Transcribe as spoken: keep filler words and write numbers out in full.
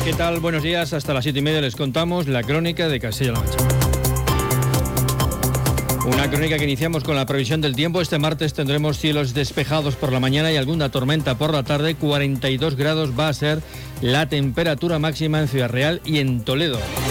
¿Qué tal? Buenos días. Hasta las siete y media les contamos la crónica de Castilla-La Mancha. Una crónica que iniciamos con la previsión del tiempo. Este martes tendremos cielos despejados por la mañana y alguna tormenta por la tarde. cuarenta y dos grados va a ser la temperatura máxima en Ciudad Real y en Toledo.